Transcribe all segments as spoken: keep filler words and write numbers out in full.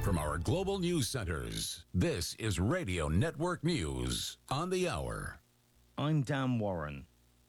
from our global news centers, this is Radio Network News on the hour. I'm Dan Warren.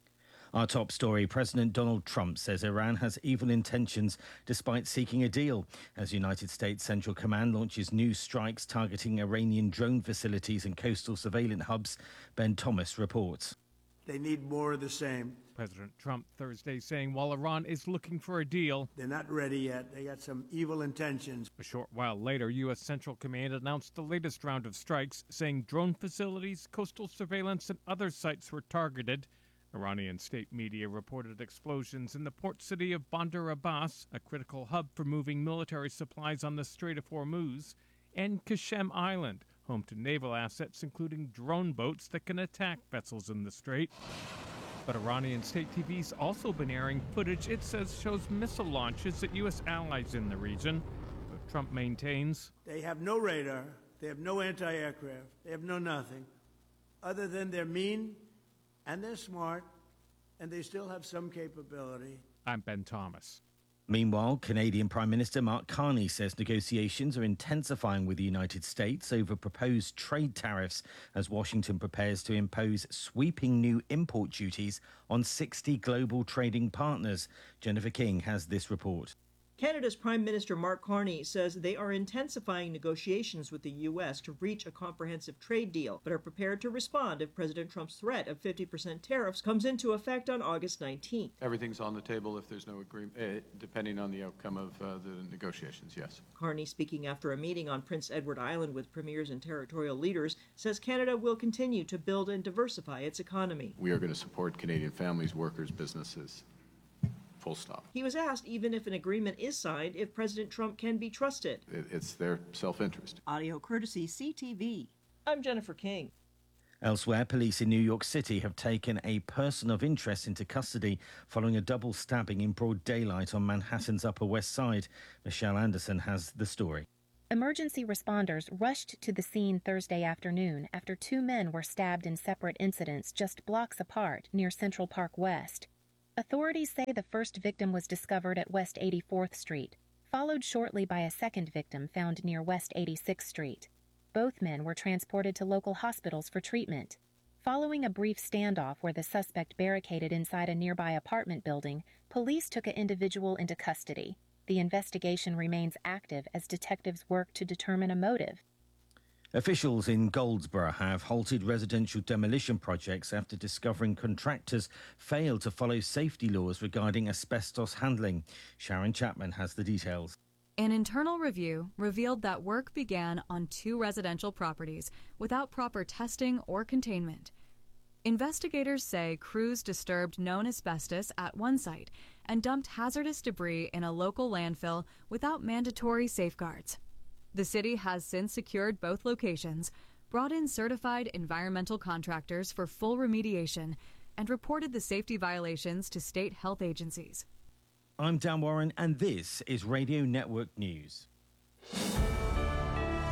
Our top story, President Donald Trump says Iran has evil intentions despite seeking a deal. As United States Central Command launches new strikes targeting Iranian drone facilities and coastal surveillance hubs, Ben Thomas reports. They need more of the same. President Trump Thursday saying while Iran is looking for a deal, they're not ready yet. They got some evil intentions. A short while later, U S. Central Command announced the latest round of strikes, saying drone facilities, coastal surveillance, and other sites were targeted. Iranian state media reported explosions in the port city of Bandar Abbas, a critical hub for moving military supplies on the Strait of Hormuz, and Qasem Island, home to naval assets including drone boats that can attack vessels in the strait. But Iranian state T V's also been airing footage it says shows missile launches at U S allies in the region. But Trump maintains they have no radar, they have no anti-aircraft, they have no nothing, other than they're mean and they're smart and they still have some capability. I'm Ben Thomas. Meanwhile, Canadian Prime Minister Mark Carney says negotiations are intensifying with the United States over proposed trade tariffs as Washington prepares to impose sweeping new import duties on sixty global trading partners. Jennifer King has this report. Canada's Prime Minister Mark Carney says they are intensifying negotiations with the U S to reach a comprehensive trade deal, but are prepared to respond if President Trump's threat of fifty percent tariffs comes into effect on August nineteenth. Everything's on the table if there's no agreement, uh, depending on the outcome of uh, the negotiations, yes. Carney, speaking after a meeting on Prince Edward Island with premiers and territorial leaders, says Canada will continue to build and diversify its economy. We are going to support Canadian families, workers, businesses. Full stop. He was asked, even if an agreement is signed, if President Trump can be trusted. It's their self-interest. Audio courtesy C T V. I'm Jennifer King. Elsewhere, police in New York City have taken a person of interest into custody following a double stabbing in broad daylight on Manhattan's Upper West Side. Michelle Anderson has the story. Emergency responders rushed to the scene Thursday afternoon after two men were stabbed in separate incidents just blocks apart near Central Park West. Authorities say the first victim was discovered at West eighty-fourth Street, followed shortly by a second victim found near West eighty-sixth Street. Both men were transported to local hospitals for treatment. Following a brief standoff where the suspect barricaded inside a nearby apartment building, police took an individual into custody. The investigation remains active as detectives work to determine a motive. Officials in Goldsboro have halted residential demolition projects after discovering contractors failed to follow safety laws regarding asbestos handling. Sharon Chapman has the details. An internal review revealed that work began on two residential properties without proper testing or containment. Investigators say crews disturbed known asbestos at one site and dumped hazardous debris in a local landfill without mandatory safeguards. The city has since secured both locations, brought in certified environmental contractors for full remediation, and reported the safety violations to state health agencies. I'm Dan Warren, and this is Radio Network News.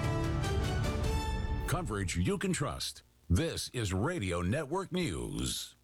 Coverage you can trust. This is Radio Network News.